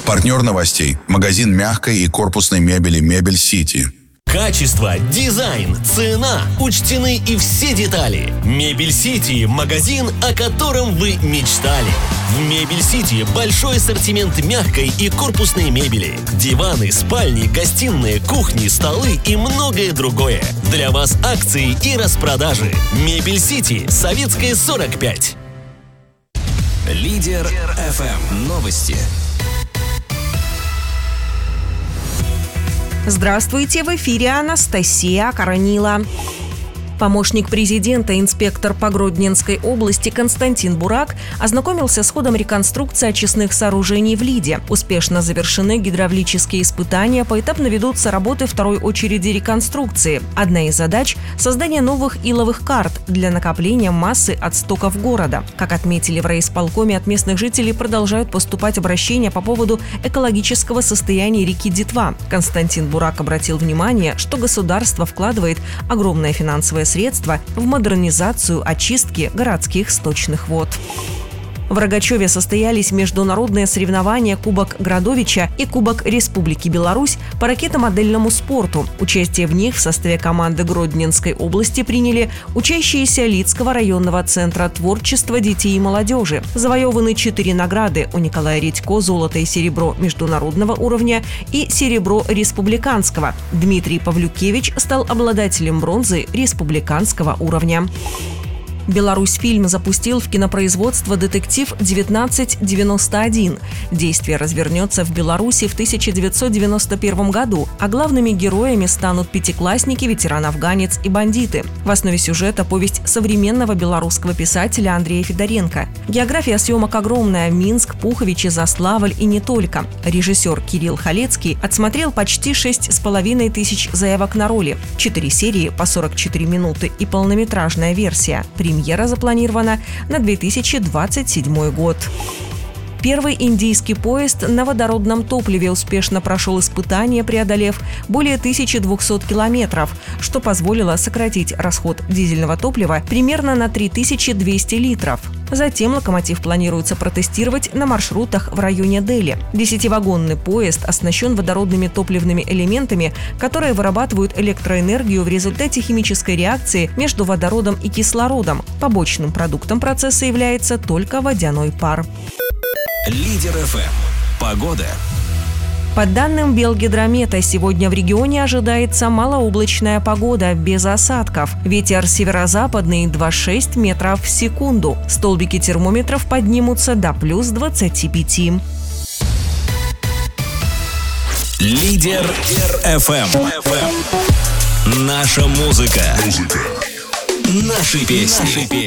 Партнер новостей – магазин мягкой и корпусной мебели «Мебель Сити». Качество, дизайн, цена. Учтены и все детали. Мебель Сити – магазин, о котором вы мечтали. В Мебель Сити большой ассортимент мягкой и корпусной мебели. Диваны, спальни, гостиные, кухни, столы и многое другое. Для вас акции и распродажи. Мебель Сити, Советская, 45. Лидер FM. Новости. Здравствуйте, в эфире Анастасия Каранила. Помощник президента, инспектор по Гродненской области Константин Бурак ознакомился с ходом реконструкции очистных сооружений в Лиде. Успешно завершены гидравлические испытания, поэтапно ведутся работы второй очереди реконструкции. Одна из задач – создание новых иловых карт для накопления массы от стоков города. Как отметили в райисполкоме, от местных жителей продолжают поступать обращения по поводу экологического состояния реки Детва. Константин Бурак обратил внимание, что государство вкладывает огромное финансовое средства в модернизацию очистки городских сточных вод. В Рогачеве состоялись международные соревнования Кубок Градовича и Кубок Республики Беларусь по ракетомодельному спорту. Участие в них в составе команды Гродненской области приняли учащиеся Лидского районного центра творчества детей и молодежи. Завоеваны 4 награды: у Николая Редько золото и серебро международного уровня и серебро республиканского. Дмитрий Павлюкевич стал обладателем бронзы республиканского уровня. Беларусьфильм запустил в кинопроизводство детектив 1991. Действие развернется в Беларуси в 1991 году, а главными героями станут пятиклассники, ветеран-афганец и бандиты. В основе сюжета повесть современного белорусского писателя Андрея Федоренко. География съемок огромная: Минск, Пуховичи, Заславль и не только. Режиссер Кирилл Халецкий отсмотрел почти 6,5 тысяч заявок на роли. 4 серии по 44 минуты и полнометражная версия. Премьера запланирована на 2027 год. Первый индийский поезд на водородном топливе успешно прошел испытания, преодолев более 1200 километров, что позволило сократить расход дизельного топлива примерно на 3200 литров. Затем локомотив планируется протестировать на маршрутах в районе Дели. 10-вагонный поезд оснащен водородными топливными элементами, которые вырабатывают электроэнергию в результате химической реакции между водородом и кислородом. Побочным продуктом процесса является только водяной пар. Лидер FM. Погода. По данным Белгидромета, сегодня в регионе ожидается малооблачная погода без осадков. Ветер северо-западный 2,6 метров в секунду. Столбики термометров поднимутся до плюс 25. Лидер FM. Наша музыка. Наши песни.